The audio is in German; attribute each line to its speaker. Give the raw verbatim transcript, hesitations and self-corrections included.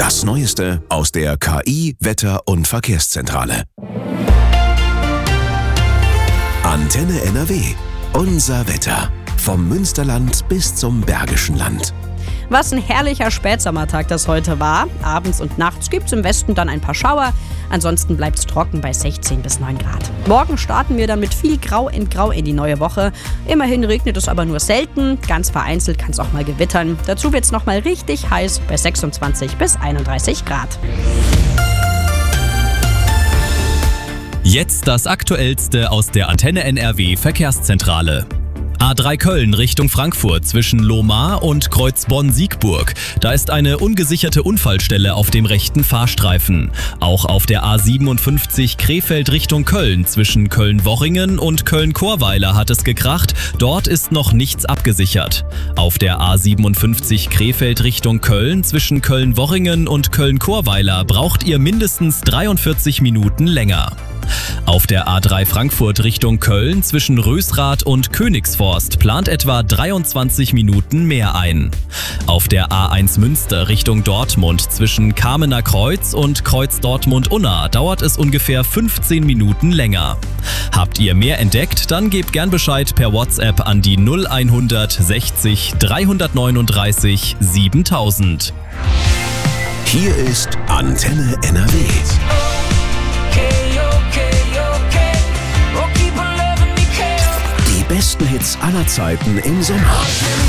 Speaker 1: Das Neueste aus der K I-, Wetter- und Verkehrszentrale. Antenne N R W. Unser Wetter. Vom Münsterland bis zum Bergischen Land.
Speaker 2: Was ein herrlicher Spätsommertag das heute war. Abends und nachts gibt es im Westen dann ein paar Schauer. Ansonsten bleibt es trocken bei sechzehn bis neun Grad. Morgen starten wir dann mit viel Grau in Grau in die neue Woche. Immerhin regnet es aber nur selten. Ganz vereinzelt kann es auch mal gewittern. Dazu wird es nochmal richtig heiß bei sechsundzwanzig bis einunddreißig Grad.
Speaker 3: Jetzt das Aktuellste aus der Antenne N R W Verkehrszentrale. A drei Köln Richtung Frankfurt zwischen Lohmar und Kreuz Bonn-Siegburg. Da ist eine ungesicherte Unfallstelle auf dem rechten Fahrstreifen. Auch auf der A siebenundfünfzig Krefeld Richtung Köln zwischen Köln-Worringen und Köln-Chorweiler hat es gekracht. Dort ist noch nichts abgesichert. Auf der A siebenundfünfzig Krefeld Richtung Köln zwischen Köln-Worringen und Köln-Chorweiler braucht ihr mindestens dreiundvierzig Minuten länger. Auf der A drei Frankfurt Richtung Köln zwischen Rösrath und Königsforst plant etwa dreiundzwanzig Minuten mehr ein. Auf der A eins Münster Richtung Dortmund zwischen Kamener Kreuz und Kreuz Dortmund-Unna dauert es ungefähr fünfzehn Minuten länger. Habt ihr mehr entdeckt, dann gebt gern Bescheid per WhatsApp an die null sechzig dreihundertneununddreißig siebentausend.
Speaker 1: Hier ist Antenne N R W. Die besten Hits aller Zeiten im Sommer.